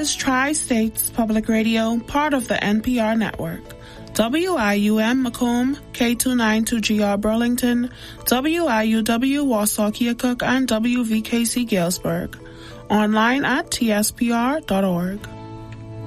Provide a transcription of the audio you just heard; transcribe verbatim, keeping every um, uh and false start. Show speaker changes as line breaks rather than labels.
is Tri-States Public Radio, part of the N P R network. W I U M Macomb, K two ninety-two G R Burlington, W I U W Wausau Keokuk, and W V K C Galesburg. Online at T S P R dot org.